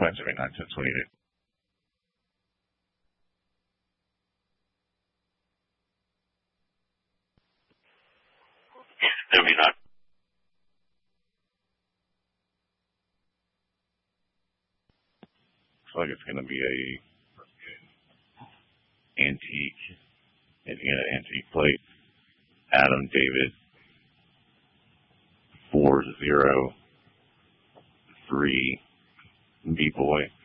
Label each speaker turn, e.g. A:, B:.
A: 579-1028.
B: There be not.
A: Looks like it's going to be a Indiana antique plate. Adam David 403 B-Boy.